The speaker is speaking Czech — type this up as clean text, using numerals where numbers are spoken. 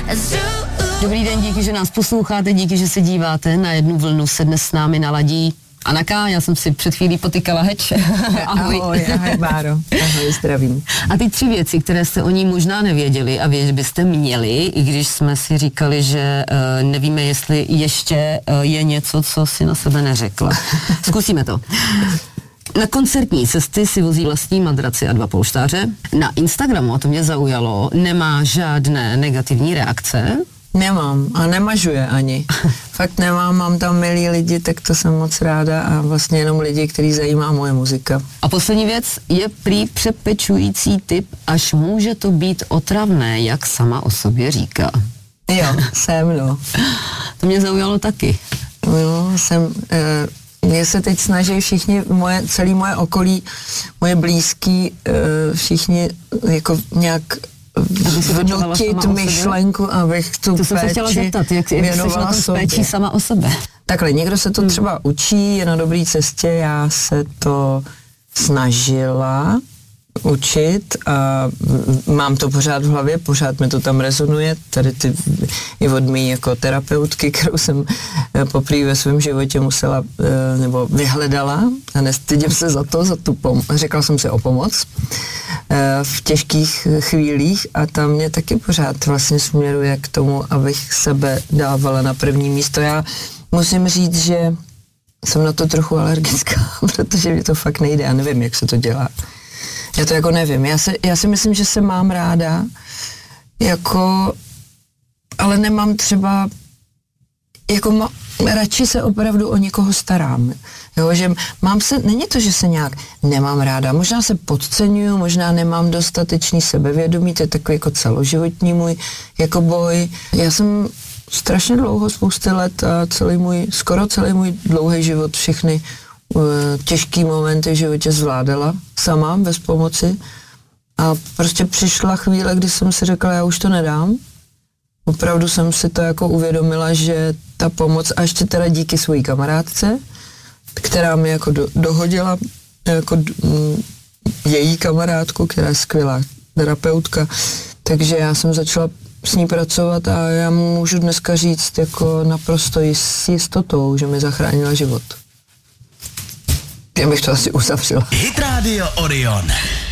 Dobrý den, díky, že nás posloucháte, díky, že se díváte. Na jednu vlnu se dnes s námi naladí Anna K., já jsem si před chvílí potykala heč. Ahoj. Ahoj Báro, ahoj, zdravím. A ty 3 věci, které jste o ní možná nevěděli a vědět byste měli, i když jsme si říkali, že nevíme, jestli ještě je něco, co si na sebe neřekla. Zkusíme to. Na koncertní cesty si vozí vlastní madraci a 2 polštáře. Na Instagramu, a to mě zaujalo, nemá žádné negativní reakce. Nemám a nemažuje ani. Fakt nemám, mám tam milí lidi, tak to jsem moc ráda a vlastně jenom lidi, který zajímá moje muzika. A poslední věc je prý přepečující typ, až může to být otravné, jak sama o sobě říká. Jo, jsem, no. To mě zaujalo taky. Jo, jsem... Mě se teď snaží všichni, celé moje okolí, moje blízký, všichni jako nějak vnutit myšlenku, abych tu to jsem se chtěla zeptat, jak jsi na tom péčí sama o sebe. Takhle, někdo se to třeba učí, je na dobré cestě, já se to snažila učit a mám to pořád v hlavě, pořád mi to tam rezonuje, tady ty i od mý jako terapeutky, kterou jsem poprvé ve svém životě musela, nebo vyhledala a nestydím se za tu pomoc, řekla jsem si o pomoc v těžkých chvílích a tam mě taky pořád vlastně směruje k tomu, abych sebe dávala na první místo. Já musím říct, že jsem na to trochu alergická, protože mi to fakt nejde, já nevím, jak se to dělá. Já to jako nevím, já si myslím, že se mám ráda, jako, ale nemám třeba, jako radši se opravdu o někoho starám, jo, že není to, že se nějak nemám ráda, možná se podceňuju, možná nemám dostatečný sebevědomí, to je takový jako celoživotní můj jako boj. Já jsem strašně dlouho, spousty let a skoro celý můj dlouhý život všechny těžký momenty v životě zvládala sama, bez pomoci a prostě přišla chvíle, kdy jsem si řekla, já už to nedám. Opravdu jsem si to jako uvědomila, že ta pomoc, a ještě teda díky svojí kamarádce, která mi jako dohodila jako její kamarádku, která je skvělá terapeutka, takže já jsem začala s ní pracovat a já můžu dneska říct jako naprosto s jistotou, že mi zachránila život. Já bych to asi uzavřela. Hit Radio Orion.